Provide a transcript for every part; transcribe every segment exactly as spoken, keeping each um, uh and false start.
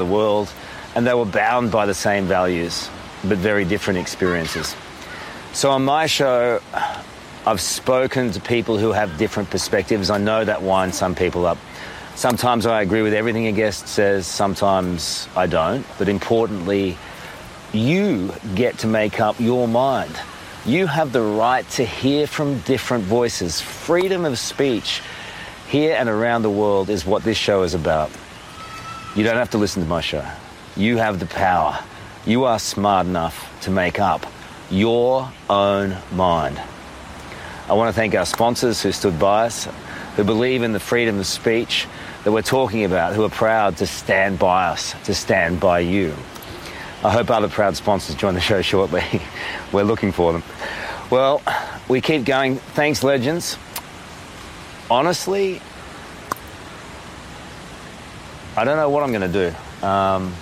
the world, and they were bound by the same values, but very different experiences. So on my show, I've spoken to people who have different perspectives. I know that winds some people up. Sometimes I agree with everything a guest says, sometimes I don't. But importantly, you get to make up your mind. You have the right to hear from different voices. Freedom of speech here and around the world is what this show is about. You don't have to listen to my show. You have the power. You are smart enough to make up your own mind. I want to thank our sponsors who stood by us, who believe in the freedom of speech that we're talking about, who are proud to stand by us, to stand by you. I hope other proud sponsors join the show shortly. We're looking for them. Well, we keep going. Thanks, legends. Honestly, I don't know what I'm going to do. Um,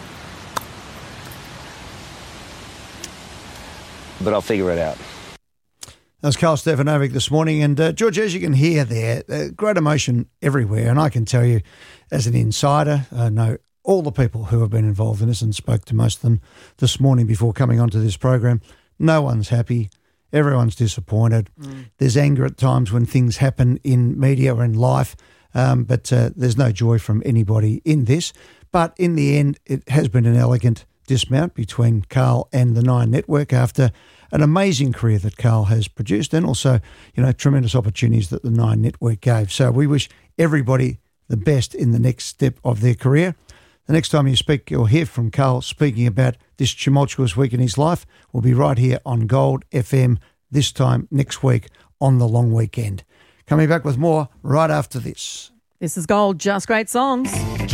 but I'll figure it out. That's Karl Stefanovic this morning. And, uh, George, as you can hear there, uh, great emotion everywhere. And I can tell you, as an insider, I know all the people who have been involved in this and spoke to most of them this morning before coming onto this program. No one's happy. Everyone's disappointed. Mm. There's anger at times when things happen in media or in life, um, but uh, there's no joy from anybody in this. But in the end, it has been an elegant dismount between Karl and the Nine Network after an amazing career that Karl has produced, and also, you know, tremendous opportunities that the Nine Network gave. So we wish everybody the best in the next step of their career. The next time you speak or hear from Karl speaking about this tumultuous week in his life will be right here on Gold F M this time next week on the long weekend. Coming back with more right after this. This is Gold, just great songs.